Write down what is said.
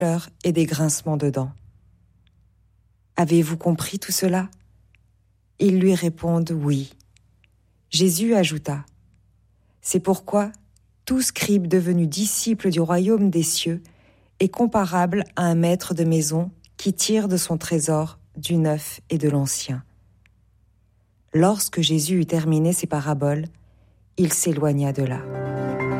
pleurs et des grincements de dents. Avez-vous compris tout cela? Ils lui répondent oui. Jésus ajouta: C'est pourquoi tout scribe devenu disciple du royaume des cieux est comparable à un maître de maison qui tire de son trésor du neuf et de l'ancien. Lorsque Jésus eut terminé ses paraboles, il s'éloigna de là.